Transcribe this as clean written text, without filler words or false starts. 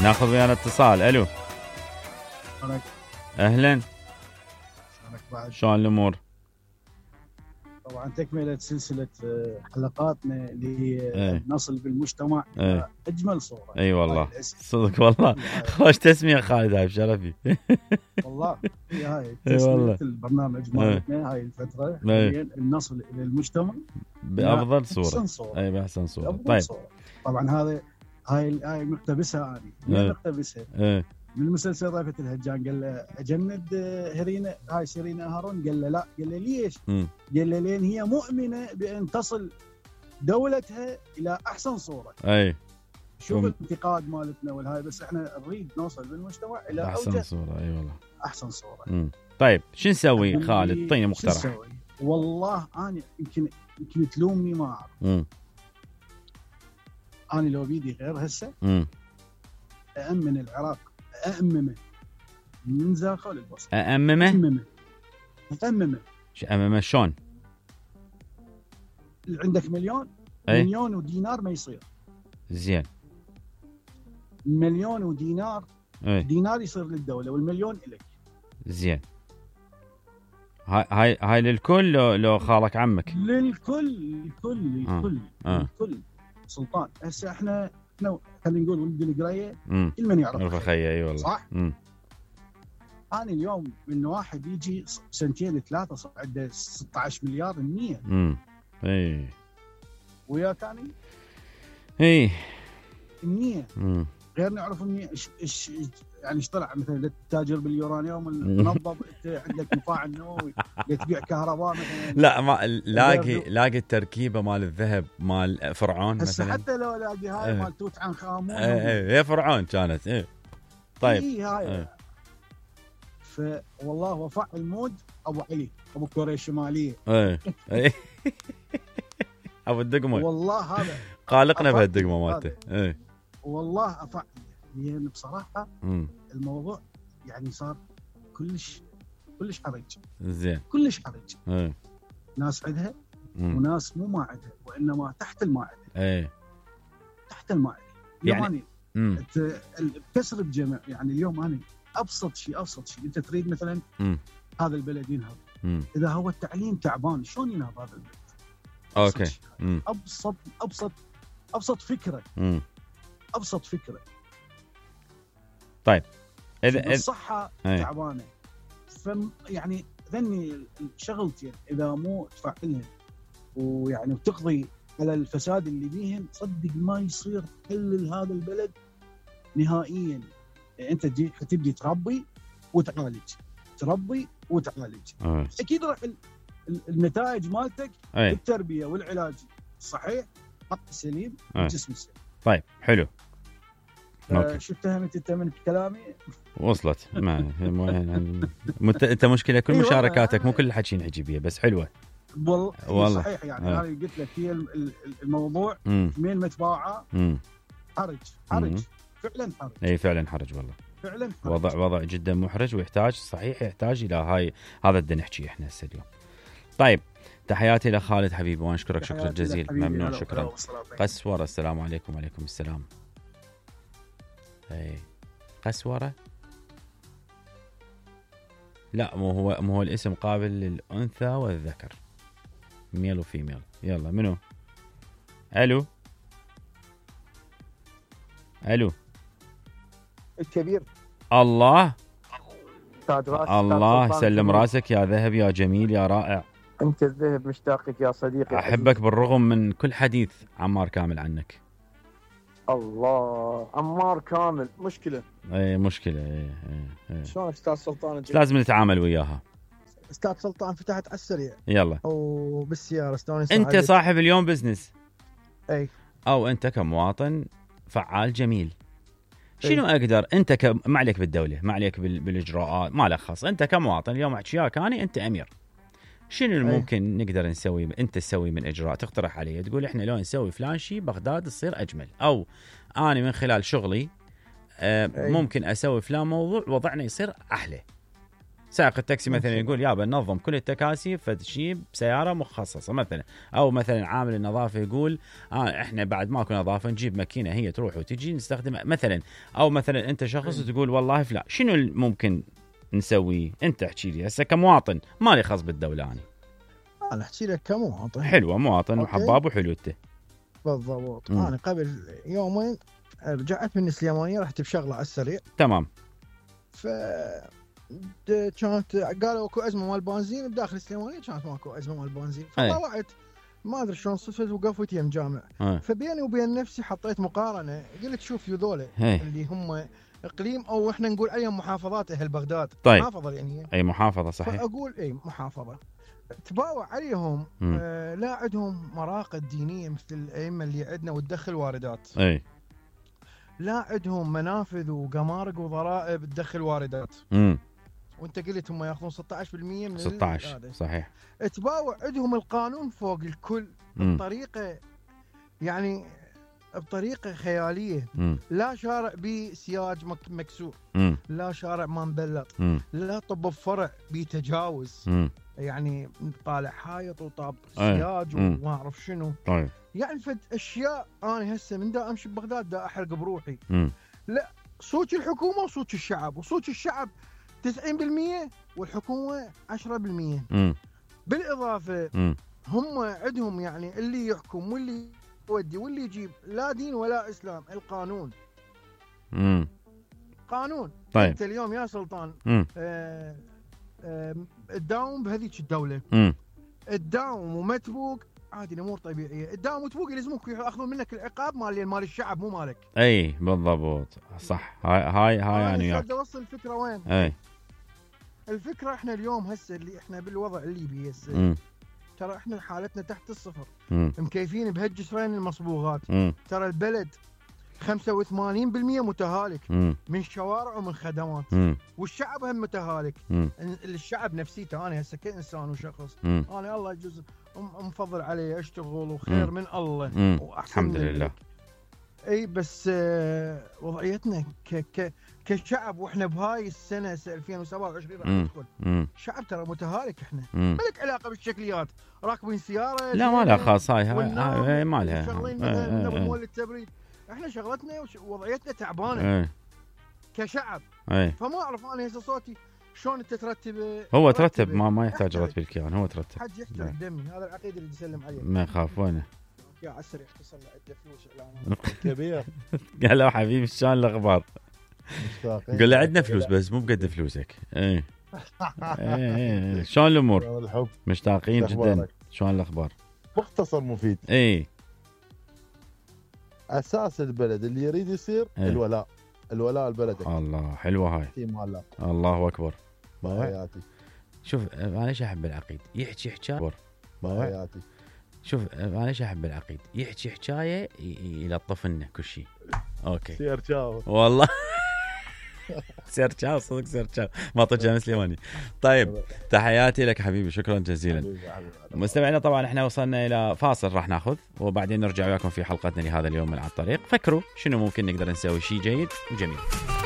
ناخذ ويانا اتصال. الو اهلا، شلون الامور؟ طبعا تكملة سلسلة حلقاتنا لنصل بالمجتمع أجمل صورة. اي والله صدق والله. خوش تسمية خالد، هاي بشرفي والله. هاي تسمية البرنامج مالتنا هاي الفترة النصل إلى المجتمع بأفضل صورة. أحسن صورة. أي بأحسن صورة. طيب صورة. طبعا هاي مقتبسها أنا مقتبسها من مسلسل رأفت الهجان. قال له أجند هرينا، هاي سيرينا هارون. قال له لا. قال له ليش؟ قال له لأن هي مؤمنة بأن تصل دولتها إلى أحسن صورة. أي شوف الانتقاد مالتنا والهاي، بس احنا نريد نوصل بالمجتمع إلى أحسن صورة. أي والله أحسن صورة. طيب شو نسوي خالد؟ طيني مقترح. والله أنا يمكن تلومني ما أعرف. أنا لو بيدي غير هسه أأمن العراق، أأممه من زاخو للبصر. أأممه شو أأممه شلون؟ عندك مليون ودينار ما يصير. زين. مليون ودينار دينار يصير للدولة والمليون إليك. زين. هاي للكل لو خالك عمك؟ للكل سلطان. هسه احنا خلينا نقول ولد القريه كل من يعرف خيه. اي والله صح. انا اليوم من واحد يجي سنتين ثلاثه صار عنده 16 مليار النيه. اي وياك اي النيه. غير نعرف النيه يعني ايش طلع مثلا تاجر باليورانيوم المنظم. انت عندك مفاعل نووي تبيع كهرباء مثلا. لا ما لاقي التركيبه مال الذهب مال فرعون مثلا. حتى لو لاقي هاي مال توت عنخ امون. هي فرعون كانت. طيب هاي والله وفاء المود ابو علي ابو كوريا الشماليه. ابو الدقمه. والله هذا قالقنا بهالدقمه مالته. والله افعل يعني بصراحه. الموضوع يعني صار كلش حرج. زين. كلش حرج. ناس عندها وناس مو ما عندها، وانما تحت المائده. تحت المائده يعني كسر الجمع. يعني اليوم انا ابسط شيء انت تريد مثلا هذا البلد ينهض. اذا هو التعليم تعبان شلون ينهض هذا البلد؟ اوكي. ابسط فكره. ابسط فكره. طيب اذا الصحه تعبانه يعني ذني شغلتين اذا مو تفعلهن ويعني وتقضي على الفساد اللي بيهن، صدق ما يصير حل هذا البلد نهائيا. يعني انت تبدي تربي وتعالج. اكيد راح النتائج مالتك التربيه والعلاج الصحيح، حق السليم والجسم السليم. طيب حلو. شو اتهمت انت من كلامي؟ وصلت. انت مشكله كل مشاركاتك مو كل الحكي نعجبيه، بس حلوه والله صحيح. يعني انا قلت لك هي الموضوع من متباعه. حرج فعلا حرج. اي فعلا حرج والله. فعلا حرج. وضع جدا محرج، ويحتاج صحيح يحتاج الى هذا بدنا نحكي احنا هسه اليوم. طيب تحياتي لخالد حبيبي، واشكرك شكرا جزيلا. ممنون. شكرا. قسورة. السلام عليكم. وعليكم السلام. قسورة. لا مو هو الاسم قابل للأنثى والذكر، ميل وفيميل. يلا منو؟ الو الكبير. الله سلم راسك يا ذهب يا جميل يا رائع. انت الذهب، مشتاقك يا صديقي. احبك بالرغم من كل حديث عمار كامل عنك. الله عمار كامل مشكله. مشكله. شلون استاذ سلطان؟ لازم نتعامل وياها. استاذ سلطان فتحت على السريع. يلا. بالسياره شلون انت صاحب اليوم بزنس. او انت كمواطن فعال جميل. شنو اقدر انت ما عليك بالدوله، ما عليك بالاجراءات، ما لك خاص. انت كمواطن اليوم احكياك انت امير، شنو اللي ممكن نقدر نسوي انت تسوي من اجراء تقترح علي تقول احنا لو نسوي فلان شيء بغداد تصير اجمل، او انا من خلال شغلي ممكن اسوي فلان موضوع وضعنا يصير احلى. سائق التاكسي مثلا يقول يابا نظم كل التكاسي فتجيب سيارة مخصصة مثلا، أو مثلا عامل النظافة يقول إحنا بعد ماكو نظافة نجيب ماكينة هي تروح وتجي نستخدمها مثلا، أو مثلا أنت شخص تقول والله فلا شنو ممكن نسوي؟ أنت احكي لي هسه كمواطن، مالي خاص بالدولة أنا احكي لك كمواطن. حلوة مواطن وحباب وحلوته بالضبط. أنا قبل يومين رجعت من السليمانية رحت بشغلة على السريع. تمام. كانت قالوا اكو ازمه مال بنزين بداخل السليمانيه، كانت ماكو ازمه مال بنزين، فطلعت ما ادري شلون صفت وقفت يم جامع. فبيني وبين نفسي حطيت مقارنه، قلت شوف يذولا اللي هم اقليم او احنا نقول اي محافظات اهل بغداد. طيب. محافظه يعني اي محافظه صحيح. فاقول اي محافظه تباوع عليهم لا عندهم مراقد دينيه مثل الائمه اللي عندنا وتدخل واردات. اي لا عندهم منافذ وقمارق وضرائب تدخل واردات. وانت قلت هم ياخذون 16% من 16 صحيح. تباوع عندهم القانون فوق الكل بطريقه يعني بطريقه خياليه. لا شارع بسياج مكسور، لا شارع ما مبلط، لا طب فرع بتجاوز، يعني طالع حايط وطاب سياج وما اعرف شنو. طيب. يعني فد اشياء انا هسه من دا امشي ببغداد دا احرق بروحي. لا صوت الحكومه وصوت الشعب، وصوت الشعب 90% والحكومه 10%. بالاضافه هم عندهم يعني اللي يحكم واللي يودي واللي يجيب لا دين ولا اسلام، القانون. قانون. طيب. انت اليوم يا سلطان تداوم بهذيك الدوله، تداوم وما تبوق عادي الامور طبيعيه، تداوم وتبوق يلزموك ياخذون منك العقاب مال الشعب مو مالك. اي بالضبط صح. هاي يعني يعني اوصل الفكره وين؟ اي الفكره احنا اليوم هسه اللي احنا بالوضع الليبي هسه ترى احنا حالتنا تحت الصفر. مكيفين بهالجسرين المصبوغات. ترى البلد 85% متهالك من شوارع ومن خدمات. والشعب هم متهالك. الشعب نفسيته انا هسه كانسان وشخص انا الله يجوز مفضل علي اشتغل وخير من الله الحمد لله. اي بس وضعيتنا كشعب واحنا بهاي السنه 2027 راح ندخل شعب ترى متهالك. احنا ما لك علاقه بالشكليات، راكبين سياره لا ما لها خاص. هاي ما لها. شغالين مثلا مول التبريد. احنا شغلتنا ووضعيتنا تعبانه كشعب. فما اعرف انا هسه صوتي شلون انت ترتب. هو ترتب ما يحتاج رتب الكيان، هو ترتب. حد يحترق دمي، هذا العقيد اللي يسلم عليه ما يخاف. وينه يا عسر يختصر له عده فلوس اعلانات كبير. قال له حبيبي شلون الاخبار؟ قال له عندنا فلوس بس مو بقد فلوسك. اي شلون الامور؟ مشتاقين جدا. شلون الاخبار؟ مختصر مفيد. اي اساس البلد اللي يريد يصير الولاء البلد. الله حلوه هاي. الله اكبر. حياتي شوف انا ايش احب العقيد يحكي حكايه. حياتي شوف انا ايش احب العقيد يحكي حكايه يلطفنا كل شيء. اوكي سير تشاو والله. سير تشاو صدق سير تشاو ما طلع سليماني. طيب تحياتي لك حبيبي، شكرا جزيلا. مستمعينا طبعا احنا وصلنا الى فاصل راح ناخذ وبعدين نرجع وياكم في حلقتنا لهذا اليوم من على الطريق. فكروا شنو ممكن نقدر نسوي شيء جيد وجميل.